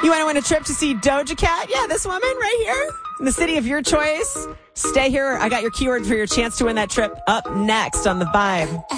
You want to win a trip to see Doja Cat? Yeah, this woman right here in the city of your choice. Stay here. I got your keyword for your chance to win that trip up next on The Vibe.